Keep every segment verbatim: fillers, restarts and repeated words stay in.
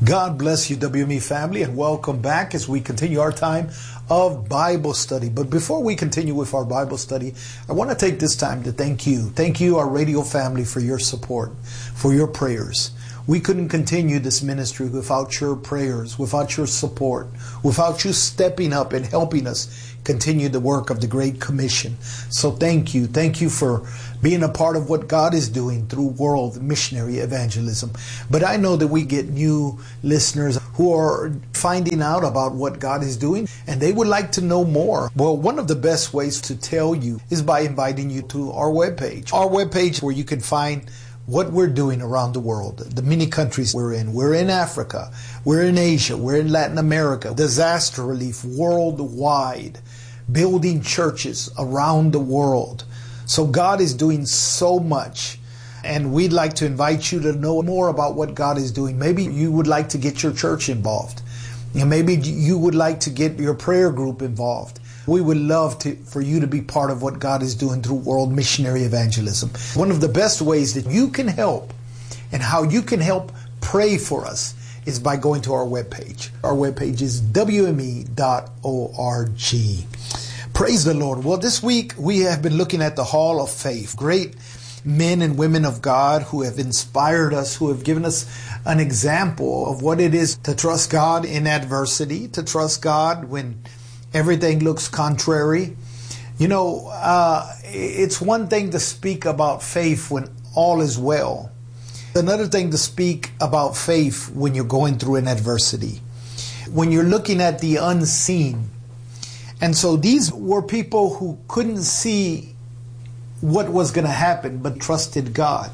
God bless you, W M E family, and welcome back as we continue our time of Bible study. But before we continue with our Bible study, I want to take this time to thank you. Thank you, our radio family, for your support, for your prayers. We couldn't continue this ministry without your prayers, without your support, without you stepping up and helping us continue the work of the Great Commission. So thank you. Thank you for being a part of what God is doing through world missionary evangelism. But I know that we get new listeners who are finding out about what God is doing and they would like to know more. Well, one of the best ways to tell you is by inviting you to our webpage. Our webpage where you can find what we're doing around the world, the many countries we're in. We're in Africa, we're in Asia, we're in Latin America, disaster relief worldwide, building churches around the world. So God is doing so much, and we'd like to invite you to know more about what God is doing. Maybe you would like to get your church involved, and maybe you would like to get your prayer group involved. We would love to, for you to be part of what God is doing through world missionary evangelism. One of the best ways that you can help and how you can help pray for us is by going to our webpage. Our webpage is W M E dot org. Praise the Lord. Well, this week we have been looking at the Hall of Faith. Great men and women of God who have inspired us, who have given us an example of what it is to trust God in adversity, to trust God when everything looks contrary. You know, uh, it's one thing to speak about faith when all is well. Another thing to speak about faith when you're going through an adversity, when you're looking at the unseen. And so these were people who couldn't see what was going to happen, but trusted God.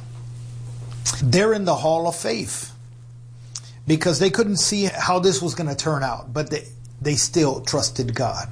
They're in the Hall of Faith because they couldn't see how this was going to turn out, but they They still trusted God.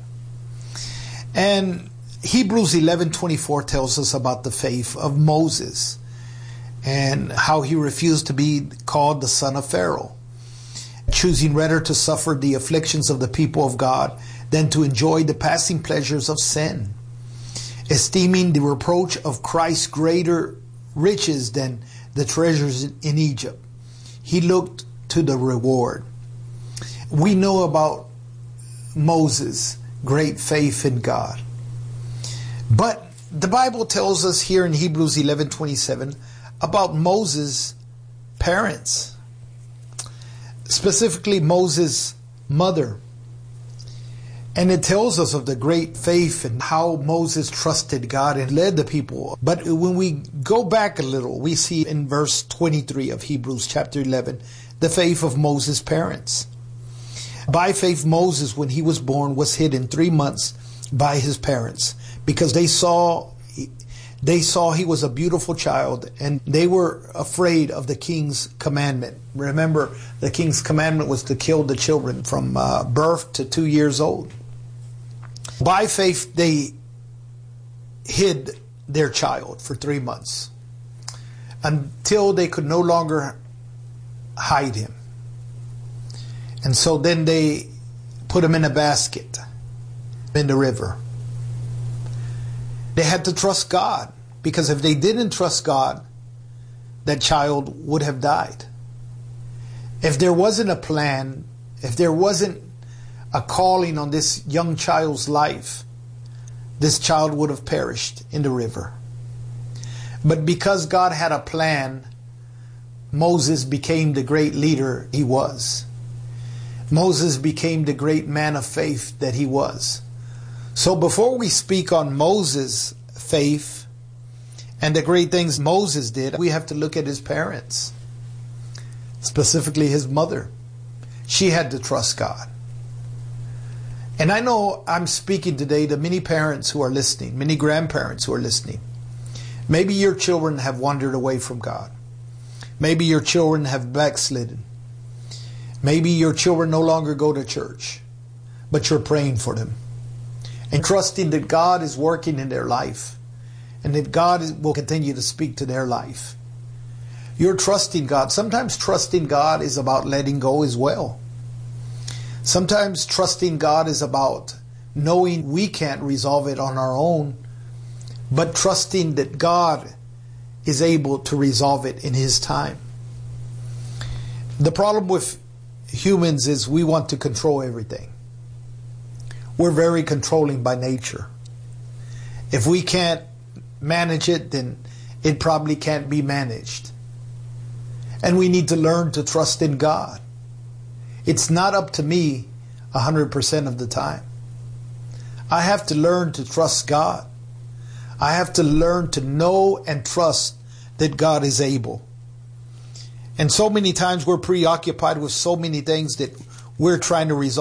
And Hebrews eleven twenty-four tells us about the faith of Moses and how he refused to be called the son of Pharaoh, choosing rather to suffer the afflictions of the people of God than to enjoy the passing pleasures of sin, esteeming the reproach of Christ greater riches than the treasures in Egypt. He looked to the reward. We know about Moses' great faith in God. But the Bible tells us here in Hebrews eleven twenty-seven about Moses' parents, specifically Moses' mother. And it tells us of the great faith and how Moses trusted God and led the people. But when we go back a little, we see in verse twenty-three of Hebrews chapter eleven, the faith of Moses' parents. By faith, Moses, when he was born, was hidden three months by his parents because they saw they saw he was a beautiful child and they were afraid of the king's commandment. Remember, the king's commandment was to kill the children from uh, birth to two years old. By faith, they hid their child for three months until they could no longer hide him. And so then they put him in a basket in the river. They had to trust God, because if they didn't trust God, that child would have died. If there wasn't a plan, if there wasn't a calling on this young child's life, this child would have perished in the river. But because God had a plan, Moses became the great leader he was. Moses became the great man of faith that he was. So before we speak on Moses' faith and the great things Moses did, we have to look at his parents, specifically his mother. She had to trust God. And I know I'm speaking today to many parents who are listening, many grandparents who are listening. Maybe your children have wandered away from God. Maybe your children have backslidden. Maybe your children no longer go to church, but you're praying for them and trusting that God is working in their life and that God will continue to speak to their life. You're trusting God. Sometimes trusting God is about letting go as well. Sometimes trusting God is about knowing we can't resolve it on our own, but trusting that God is able to resolve it in His time. The problem with humans is we want to control everything. We're very controlling by nature. If we can't manage it, then it probably can't be managed. And we need to learn to trust in God. It's not up to me one hundred percent of the time. I have to learn to trust God. I have to learn to know and trust that God is able. And so many times we're preoccupied with so many things that we're trying to resolve.